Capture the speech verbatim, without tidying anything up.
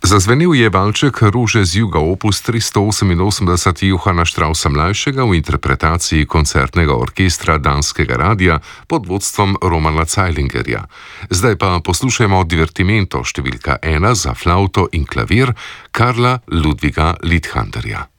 Zazvenel je valček Ruže z juga opus tristo oseminosemdeset Johana Straussa mlajšega v interpretaciji koncertnega orkestra Danskega radia pod vodstvom Romana Zeilinger. Zdaj pa poslušajmo divertimento številka ena za flavto in klavir Karla Ludwiga Liedthanderja.